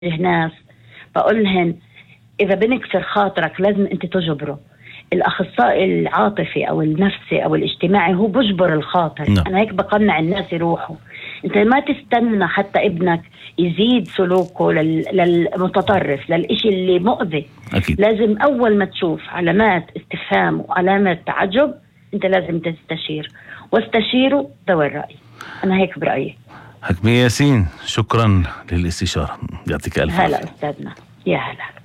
ناس بقول لهن إذا بنكسر خاطرك لازم أنت تجبره. الأخصائي العاطفي أو النفسي أو الاجتماعي هو بجبر الخاطر. أنا هيك بقنع الناس يروحوا. أنت ما تستنى حتى ابنك يزيد سلوكه للمتطرف للإشي اللي مؤذي. أكيد. لازم أول ما تشوف علامات استفهام وعلامات تعجب أنت لازم تستشير، واستشيروا ذوي الرأي. أنا هيك برأيي. حكمية ياسين، شكرا للاستشارة، يعطيك ألف عافية. هلا أستاذنا، يا هلا.